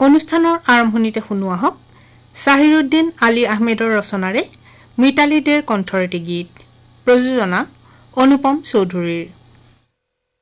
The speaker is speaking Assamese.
অনুষ্ঠানৰ আৰম্ভণিতে শুনোৱা হওক সাহিৰুদ্দিন আলী আহমেদৰ ৰচনাৰে মিতালী দেৰ কণ্ঠৰ এটি গীত প্ৰযোজনা অনুপম চৌধুৰীৰ